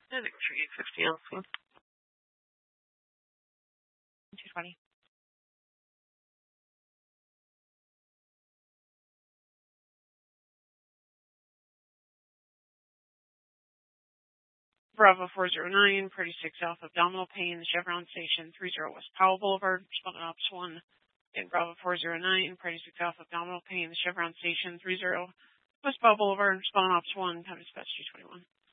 I think for 850 also. 220. Bravo 409, Pretty 6 Alpha abdominal pain, the Chevron Station, 30 West Powell Boulevard, responding Ops 1. In Bravo 409, Pretty 6 Alpha abdominal pain, the Chevron Station, 30 West Powell Boulevard, responding Ops 1, time dispatch 221.